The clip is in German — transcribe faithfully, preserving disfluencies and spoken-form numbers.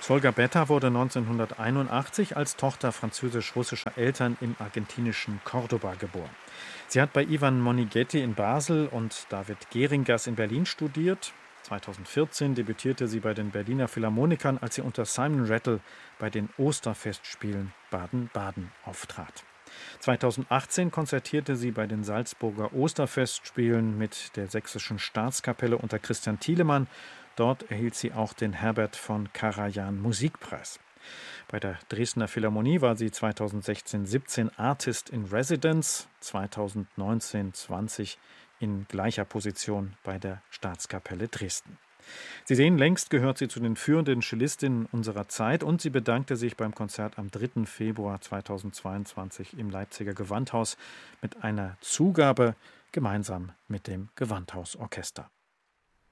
Volker Betta wurde neunzehnhunderteinundachtzig als Tochter französisch-russischer Eltern im argentinischen Córdoba geboren. Sie hat bei Ivan Monighetti in Basel und David Geringers in Berlin studiert. zweitausendvierzehn debütierte sie bei den Berliner Philharmonikern, als sie unter Simon Rattle bei den Osterfestspielen Baden-Baden auftrat. zweitausendachtzehn konzertierte sie bei den Salzburger Osterfestspielen mit der Sächsischen Staatskapelle unter Christian Thielemann. Dort erhielt sie auch den Herbert von Karajan Musikpreis. Bei der Dresdner Philharmonie war sie zweitausendsechzehn siebzehn Artist in Residence, zweitausendneunzehn zwanzig in gleicher Position bei der Staatskapelle Dresden. Sie sehen, längst gehört sie zu den führenden Cellistinnen unserer Zeit und sie bedankte sich beim Konzert am dritten Februar zweitausendzweiundzwanzig im Leipziger Gewandhaus mit einer Zugabe gemeinsam mit dem Gewandhausorchester.